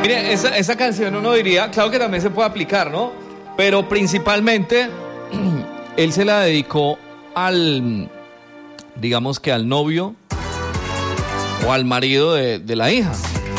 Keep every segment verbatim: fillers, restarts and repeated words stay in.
Mire, esa, esa canción uno diría, claro que también se puede aplicar, ¿no? Pero principalmente, él se la dedicó al, digamos que al novio o al marido de, de la hija,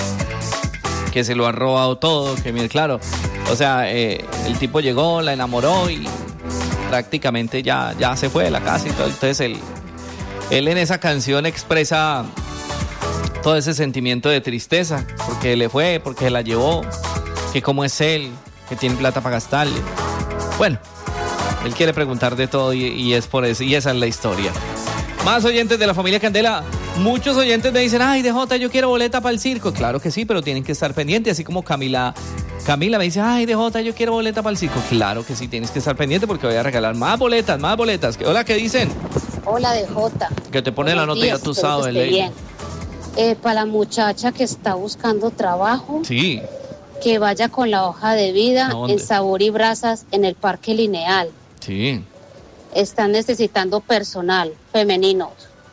que se lo ha robado todo, que mire, claro, o sea, eh, el tipo llegó, la enamoró y prácticamente ya, ya se fue de la casa y todo. Entonces él, él en esa canción expresa todo ese sentimiento de tristeza, porque le fue, porque se la llevó, que cómo es él, que tiene plata para gastarle. Bueno, él quiere preguntar de todo y, y es por eso, y esa es la historia. Más oyentes de la familia Candela. Muchos oyentes me dicen, ay, D J, yo quiero boleta para el circo. Claro que sí, pero tienen que estar pendientes, así como Camila. Camila me dice, ay, D J, yo quiero boleta para el circo. Claro que sí, tienes que estar pendiente porque voy a regalar más boletas, más boletas. Hola, ¿qué dicen? Hola, D J. Que te pone la nota ya tú sabes, Ley. Eh, para la muchacha que está buscando trabajo, sí, que vaya con la hoja de vida en Sabor y Brasas en el Parque Lineal. Sí. Están necesitando personal femenino.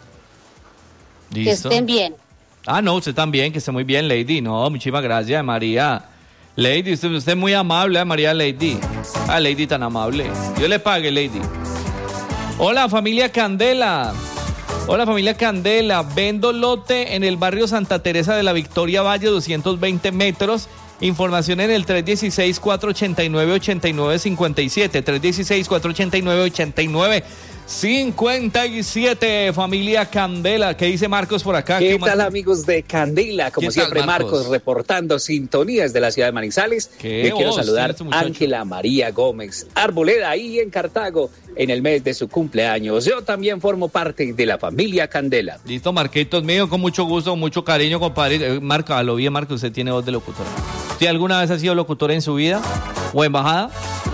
¿Listo? Que estén bien. Ah, no, usted también, que esté muy bien, Lady. No, muchísimas gracias, María. Lady, usted, usted es muy amable, María Lady. Ah, Lady tan amable. Yo le pague, Lady. Hola, familia Candela. Hola, familia Candela. Vendo lote en el barrio Santa Teresa de la Victoria Valle, doscientos veinte metros. Información en el tres uno seis, cuatro ocho nueve, ocho nueve cinco siete. tres uno seis, cuatro ocho nueve, ocho nueve cinco siete. Familia Candela. ¿Qué dice Marcos por acá? ¿Qué, ¿Qué tal, Mar... amigos de Candela? Como siempre, tal, Marcos? Marcos reportando sintonías de la ciudad de Manizales. Le quiero saludar a Ángela María Gómez Arboleda, ahí en Cartago, en el mes de su cumpleaños. Yo también formo parte de la familia Candela. Listo, Marquitos mío, con mucho gusto, con mucho cariño, compadre. Marco, a lo bien, Marco, usted tiene voz de locutor. ¿Usted alguna vez ha sido locutor en su vida? ¿O embajada?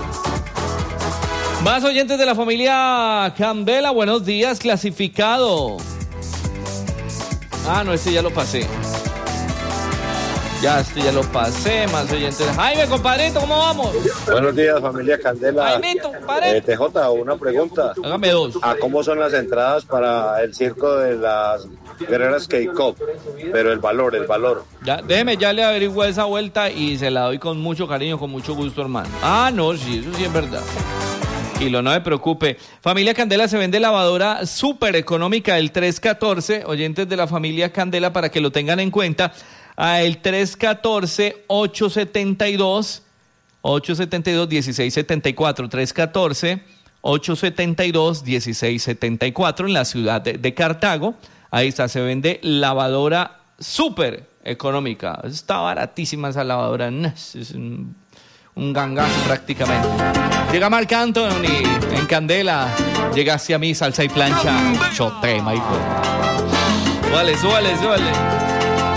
Más oyentes de la familia Candela, buenos días, clasificado. Ah, no, este ya lo pasé. Ya, este ya lo pasé, más oyentes. Jaime, compadrito, ¿cómo vamos? Buenos días, familia Candela. Jaimito, compadre. Eh, T J, una pregunta. Hágame dos. ¿A cómo son las entradas para el circo de las guerreras K-Pop? Pero el valor, el valor. Ya, déjeme, ya le averiguo esa vuelta y se la doy con mucho cariño, con mucho gusto, hermano. Ah, no, sí, eso sí es verdad. Y lo no me preocupe. Familia Candela, se vende lavadora súper económica, el tres catorce, oyentes de la familia Candela, para que lo tengan en cuenta, a el tres catorce, ocho setenta y dos, ocho setenta y dos, dieciséis setenta y cuatro, tres catorce, ocho setenta y dos, dieciséis setenta y cuatro, en la ciudad de, de Cartago. Ahí está, se vende lavadora súper económica. Está baratísima esa lavadora, no, es un... un gangazo prácticamente. Llega Marc Anthony en Candela. Llega hacia mí, salsa y plancha. Chotema, hijo. Súbale, súbale, súbale.